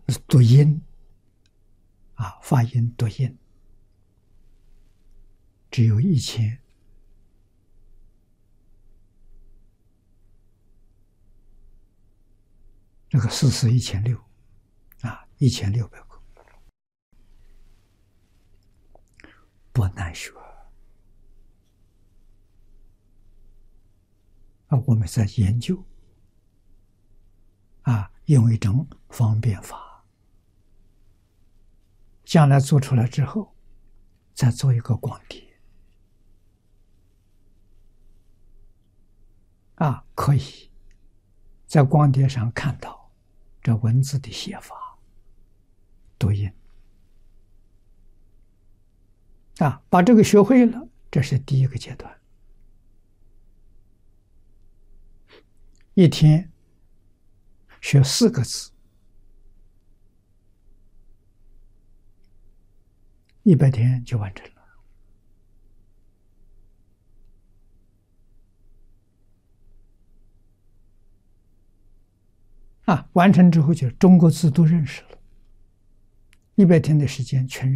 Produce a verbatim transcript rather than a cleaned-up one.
读音啊，发音读音只有一千。这个四是一千六啊，一千六百个，不难学啊。我们在研究啊，用一种方便法，将来做出来之后，再做一个光碟啊，可以在光碟上看到这文字的写法、读音啊，把这个学会了，这是第一个阶段。一天学四个字，一百天就完成了。啊，完成之后就中国字都认识了，一百天的时间全。